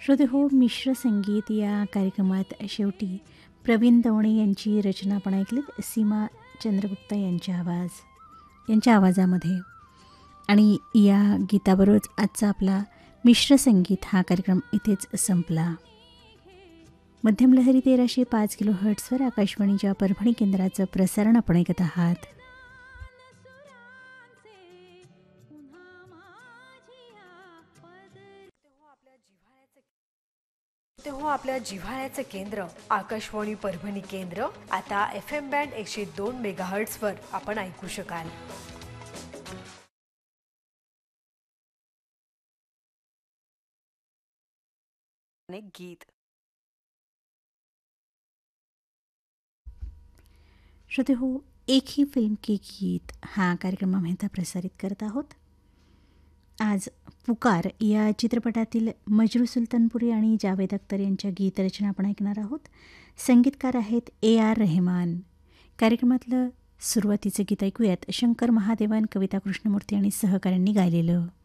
श्रोते हो, मिश्र संगीत या कार्यक्रमात शेवटी प्रवीण दवणे यांची रचना आपण ऐकलीत. सीमा चंद्रगुप्ता यांच्या आवाजामध्ये. आणि या गीताबरोबरच आजचा आपला मिश्र संगीत हा कार्यक्रम इथेच संपला. मध्यम लहरी 1305 किलो हर्ट्सवर आकाशवाणीच्या परभणी केंद्राचं प्रसारण आपण ऐकत आहात. हो, आपल्या जिव्हाळ्याचं केंद्र आकाशवाणी परभणी केंद्र आता FM बँड 102 मेगाहर्ट्झवर आपण ऐकू शकाल. गीत श्रोते हो, एक ही फिल्म के गीत हा कार्यक्रम आम्ही आता प्रसारित करत आहोत. आज पुकार या चित्रपटातील मजरू सुलतानपुरी आणि जावेद अख्तर यांच्या गीतरचना आपण ऐकणार आहोत. संगीतकार आहेत AR रेहमान. कार्यक्रमातलं सुरुवातीचं गीत ऐकूयात. शंकर महादेवन, कविता कृष्णमूर्ती आणि सहकाऱ्यांनी गायलेलं.